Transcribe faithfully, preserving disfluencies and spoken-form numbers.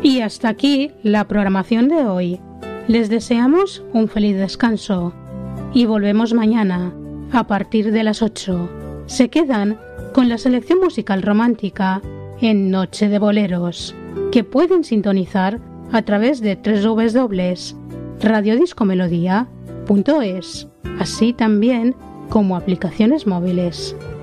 Y hasta aquí la programación de hoy. Les deseamos un feliz descanso y volvemos mañana a partir de las ocho. Se quedan con la selección musical romántica en Noche de Boleros, que pueden sintonizar a través de doble u doble u doble u punto radio disco melodía punto es, así también como aplicaciones móviles.